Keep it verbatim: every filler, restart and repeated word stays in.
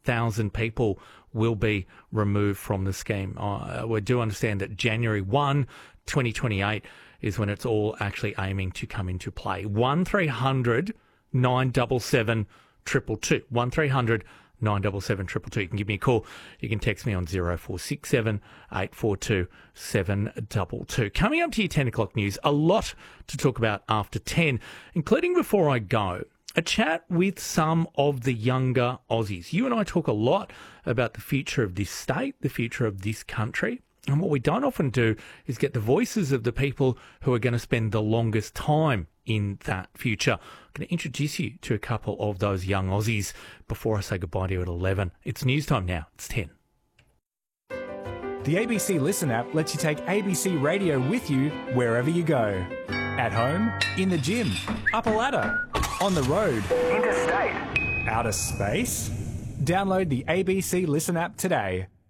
thousand people will be removed from the scheme. Uh, we do understand that January first, twenty twenty-eight is when it's all actually aiming to come into play. one three hundred nine seven seven two two two. one three hundred nine seven seven two two two. You can give me a call. You can text me on zero four six seven eight four two seven two two. Coming up to your ten o'clock news, a lot to talk about after ten, including before I go, a chat with some of the younger Aussies. You and I talk a lot about the future of this state, the future of this country. And what we don't often do is get the voices of the people who are going to spend the longest time in that future. I'm going to introduce you to a couple of those young Aussies before I say goodbye to you at eleven. It's news time now. It's ten. The A B C Listen app lets you take A B C Radio with you wherever you go. At home, in the gym, up a ladder, on the road, interstate, outer space. Download the A B C Listen app today.